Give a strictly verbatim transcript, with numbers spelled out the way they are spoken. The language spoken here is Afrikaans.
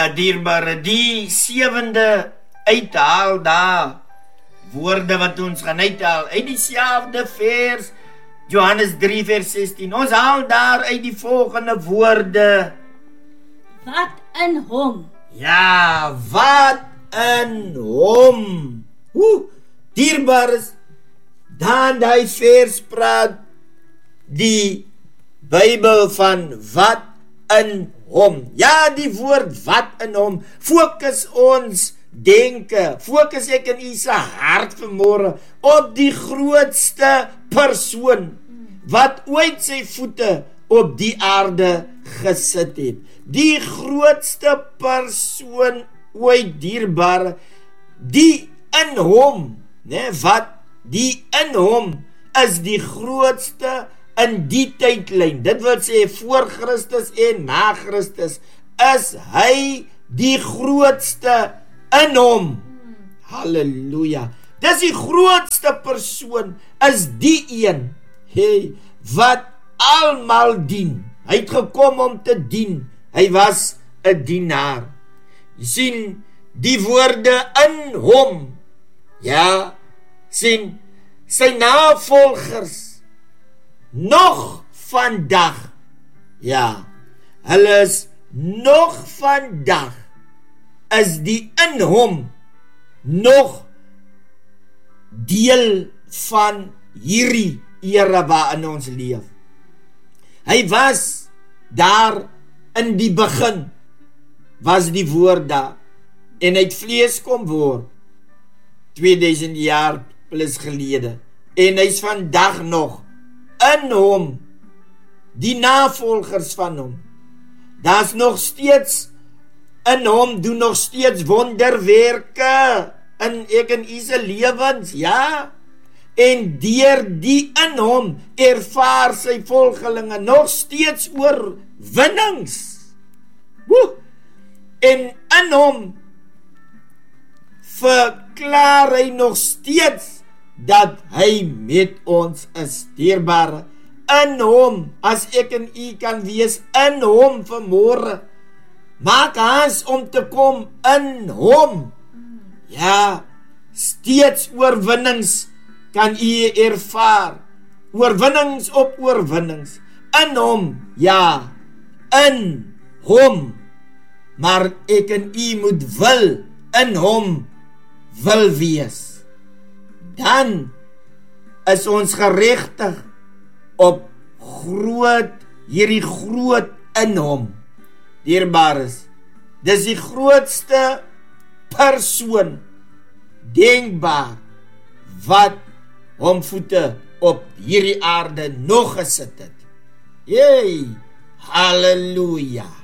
Dierbare, die sewende uithaal daar, woorde wat ons gaan uithaal, uit dieselfde vers, Johannes drie vers sestien, ons haal daar uit die volgende woorde. Wat in hom? Ja, wat in hom? Hoe, dierbares, dan die vers praat die Bybel van wat in hom. Ja, die woord wat in hom, fokus ons denke, fokus ek in u se hart vanmôre op die grootste persoon wat ooit sy voete op die aarde gesit het. Die grootste persoon ooit, dierbare, die in hom, né, wat die in hom is die grootste in die tydlyn. Dit wil sê voor Christus en na Christus is hy die grootste in hom. Halleluja. Dis die grootste persoon, is die een, hey, wat almal dien. Hy het gekom om te dien. Hy was 'n dienaar. Jy sien die woorde in hom. Ja, sien sy navolgers nog vandag. Ja, hulle is nog vandag is die in hom nog deel van hierdie era waarin ons leef. Hy was daar in die begin, was die woord daar, en hy het vlees kom word, tweeduisend jaar plus gelede, en hy is vandag nog in hom, die navolgers van hom. Daar's nog steeds in hom, doen nog steeds wonderwerke in ek en u se lewens, ja. En deur die in hom ervaar sy volgelinge nog steeds oorwinnings. Woe! En in hom verklaar hy nog steeds dat hy met ons is, dierbare. In hom, as ek en u kan wees in hom vanmôre, maak haas om te kom in hom. Ja, steeds oorwinnings kan u ervaar, oorwinnings op oorwinnings, in hom, ja, in hom, maar ek en u moet wil, in hom, wil wees, dan is ons geregtig op groot, hierdie groot in hom, dierbares, dis die grootste persoon, denkbaar, wat hom voete op hierdie aarde nog gesit het. Jee, halleluja.